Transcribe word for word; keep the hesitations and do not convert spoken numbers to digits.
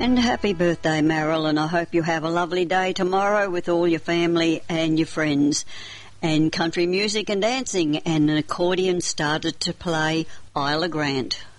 And happy birthday, Marilyn. I hope you have a lovely day tomorrow with all your family and your friends. And country music and dancing, and an accordion started to play Isla Grant.